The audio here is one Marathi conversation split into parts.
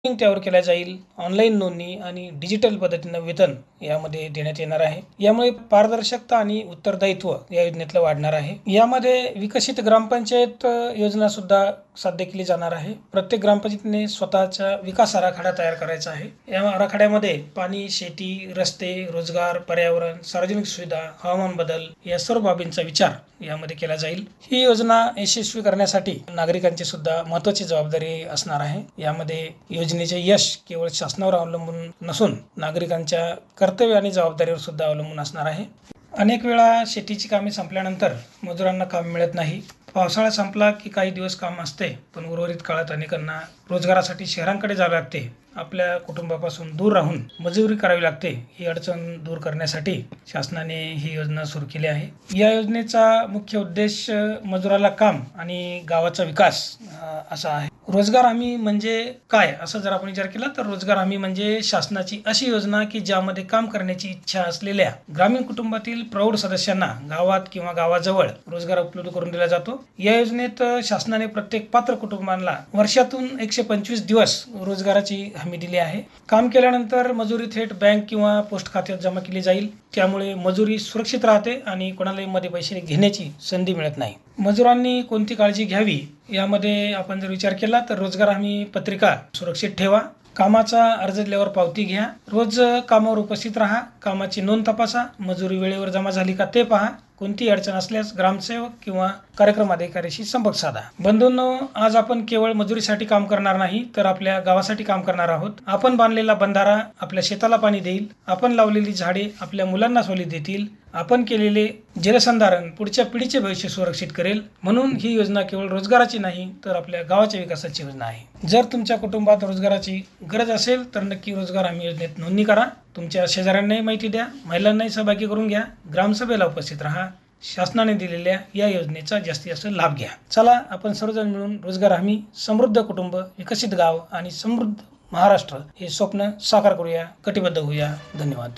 त्यावर केला जाईल. ऑनलाईन नोंदणी आणि डिजिटल पद्धतीनं वेतन यामध्ये देण्यात येणार आहे. यामुळे पारदर्शकता आणि उत्तरदायित्व या योजनेतलं वाढणार आहे. यामध्ये विकसित ग्रामपंचायत योजना सुद्धा साध्य केली जाणार आहे. प्रत्येक ग्रामपंचायतीने स्वतःचा विकास आराखडा तयार करायचा आहे. या आराखड्यामध्ये पाणी, शेती, रस्ते, रोजगार, पर्यावरण, सार्वजनिक सुविधा, हवामान बदल या सर्व बाबींचा विचार यामध्ये केला जाईल. ही योजना यशस्वी करण्यासाठी नागरिकांची सुद्धा महत्त्वाची जबाबदारी असणार आहे. यामध्ये योजनेचे यश केवळ शासनावर अवलंबून नसून नागरिकांच्या कर्तव्य आणि जबाबदारीवर सुद्धा अवलंबून असणार आहे. अनेक वेळा शेतीची कामे संपल्यानंतर मजुरांना काम मिळत नाही. पावसाळा संपला की काही दिवस काम असते, पण उर्वरित काळात अनेकांना रोजगारासाठी शहरांकडे जावे लागते. आपल्या कुटुंबापासून दूर राहून मजुरी करावी लागते. ही अडचण दूर करण्यासाठी शासनाने ही योजना सुरू केली आहे. या योजनेचा मुख्य उद्देश मजुराला काम आणि गावाचा विकास असा आहे. रोजगार हमी म्हणजे काय असं जर आपण विचार केला तर रोजगार हमी म्हणजे शासनाची अशी योजना की ज्यामध्ये काम करण्याची इच्छा असलेल्या ग्रामीण कुटुंबातील प्रौढ सदस्यांना गावात किंवा गावाजवळ रोजगार उपलब्ध करून दिला जातो. या योजनेत शासनाने प्रत्येक पात्र कुटुंबांना वर्षातून 125 दिवस रोजगाराची हमी दिली आहे. काम केल्यानंतर मजुरी थेट बँक किंवा पोस्ट खात्यात जमा केली जाईल. त्यामुळे मजुरी सुरक्षित राहते आणि कोणालाही मध्ये पैसे घेण्याची संधी मिळत नाही. मजुरांनी कोणती काळजी घ्यावी यामध्ये आपण जर विचार केला तर रोजगार हमी पत्रिका सुरक्षित ठेवा. कामाचा अर्ज दिल्यावर पावती घ्या. रोज कामावर उपस्थित राहा. कामाची नोंद तपासा. मजुरी वेळेवर जमा झाली का ते पहा. कोणती अडचण असल्यास ग्रामसेवक किंवा कार्यक्रम अधिकाऱ्याशी संपर्क साधा. बंधूंनो, आज आपण केवळ मजुरीसाठी काम करणार नाही तर आपल्या गावासाठी काम करणार आहोत. आपण बांधलेला बंधारा आपल्या शेताला पाणी देईल. आपण लावलेली झाडे आपल्या मुलांना सोली देतील. आपण केलेले जलसंधारण पुढच्या पिढीचे भविष्य सुरक्षित करेल. म्हणून ही योजना केवळ रोजगाराची नाही तर आपल्या गावाच्या विकासाची योजना आहे. जर तुमच्या कुटुंबात रोजगाराची गरज असेल तर नक्की रोजगार हमी योजनेत नोंदणी करा. तुमच्या शेजाऱ्यांनाही माहिती द्या. महिलांनाही सहभागी करून घ्या. ग्रामसभेला उपस्थित राहा. शासनाने दिलेल्या या योजनेचा जास्तीत जास्त लाभ घ्या. चला आपण सर्वजण मिळून रोजगार हमी, समृद्ध कुटुंब, विकसित गाव आणि समृद्ध महाराष्ट्र हे स्वप्न साकार करूया. कटिबद्ध होऊया. धन्यवाद.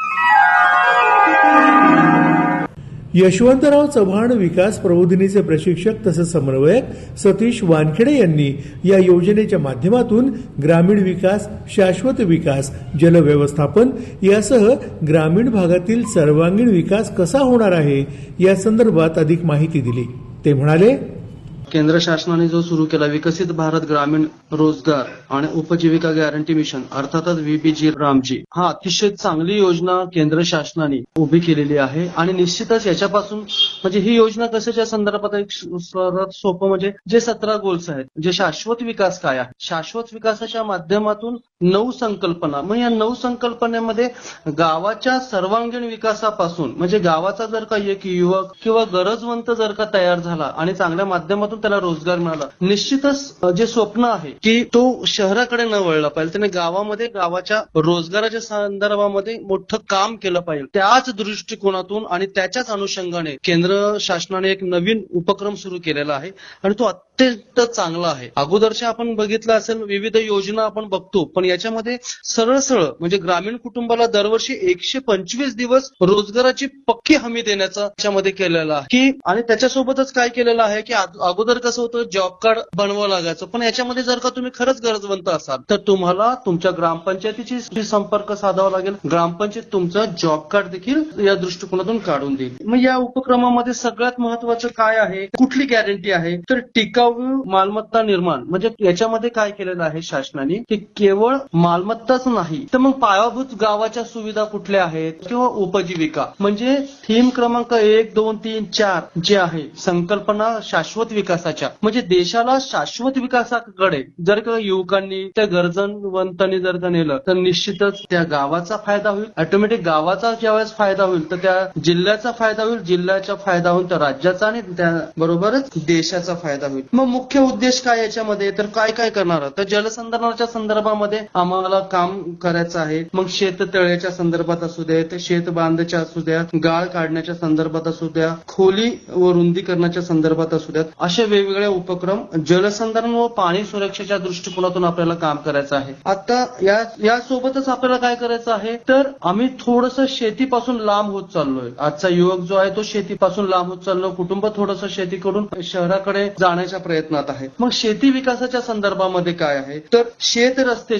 यशवंतराव चव्हाण विकास प्रबोधिनीचे प्रशिक्षक तसंच समन्वयक सतीश वानखेडे यांनी या योजनेच्या माध्यमातून ग्रामीण विकास, शाश्वत विकास, जल व्यवस्थापन यासह ग्रामीण भागातील सर्वांगीण विकास कसा होणार आहे या संदर्भात अधिक माहिती दिली. ते म्हणाले, केंद्र शासनाने जो सुरू केला विकसित भारत ग्रामीण रोजगार आणि उपजीविका गॅरंटी मिशन अर्थातच VBG रामजी, हा अतिशय चांगली योजना केंद्र शासनाने उभी केलेली आहे. आणि निश्चितच याच्यापासून म्हणजे ही योजना कशाच्या संदर्भात एक सर्वात सोपं म्हणजे जे 17 गोल्स आहेत, जे शाश्वत विकास काय आहे, शाश्वत विकासाच्या माध्यमातून 9 संकल्पना, मग या 9 संकल्पनेमध्ये गावाच्या सर्वांगीण विकासापासून म्हणजे गावाचा जर का एक युवक किंवा गरजवंत जर का तयार झाला आणि चांगल्या माध्यमातून त्याला रोजगार मिळाला, निश्चितच जे स्वप्न आहे की तो शहराकडे न वळला पाहिजे, त्याने गावामध्ये गावाच्या रोजगाराच्या संदर्भामध्ये मोठं काम केलं पाहिजे. त्याच दृष्टिकोनातून आणि त्याच्याच अनुषंगाने केंद्र शासनाने एक नवीन उपक्रम सुरू केलेला आहे आणि तो अत्यंत चांगला आहे. अगोदरच्या आपण बघितलं असेल विविध योजना आपण बघतो, पण याच्यामध्ये सरळ सरळ म्हणजे ग्रामीण कुटुंबाला दरवर्षी 125 दिवस रोजगाराची पक्की हमी देण्याचा याच्यामध्ये केलेला आहे की, आणि त्याच्यासोबतच काय केलेलं आहे की अगोदर कसं होतं जॉब कार्ड बनवावं लागायचं, पण याच्यामध्ये जर का तुम्ही खरंच गरजवंत असाल तर तुम्हाला तुमच्या ग्रामपंचायतीशी संपर्क साधावा लागेल. ग्रामपंचायत तुमचं जॉब कार्ड देखील या दृष्टिकोनातून काढून देईल. मग या उपक्रमामध्ये सगळ्यात महत्वाचं काय आहे, कुठली गॅरंटी आहे तर टिकाऊ मालमत्ता निर्माण. म्हणजे याच्यामध्ये काय केलेलं आहे शासनाने की केवळ मालमत्ताच नाही तर मग पायाभूत गावाच्या सुविधा कुठल्या आहेत किंवा उपजीविका, म्हणजे थीम क्रमांक 1, 2, 3, 4 जे आहे संकल्पना शाश्वत विकासाच्या, म्हणजे देशाला शाश्वत विकासाकडे जर का युवकांनी त्या गरजवंतांनी जर का नेलं तर निश्चितच त्या गावाचा फायदा होईल. ऑटोमॅटिक गावाचा ज्यावेळेस फायदा होईल तर त्या जिल्ह्याचा फायदा होईल, जिल्ह्याचा फायदा होईल तर राज्याचा आणि त्याबरोबरच देशाचा फायदा होईल. मग मुख्य उद्देश काय याच्यामध्ये तर काय काय करणार तर जलसंधारणाच्या संदर्भामध्ये आम्हाला काम करायचं आहे. मग शेततळ्याच्या संदर्भात असू द्या, शेत बांधच्या असू द्या, गाळ काढण्याच्या संदर्भात असू द्या, खोली व रुंदीकरणाच्या संदर्भात असू द्या, असे वेगवेगळे उपक्रम जलसंधारण व पाणी सुरक्षेच्या दृष्टिकोनातून आपल्याला काम करायचं आहे. आता यासोबतच आपल्याला काय करायचं आहे तर आम्ही थोडंसं शेतीपासून लांब होत चाललोय. आजचा युवक जो आहे तो शेतीपासून लांब होत चाललो, कुटुंब थोडंसं शेतीकडून शहराकडे जाण्याच्या प्रयत्नात आहे. मग शेती विकासाच्या संदर्भामध्ये काय आहे तर शेत रस्ते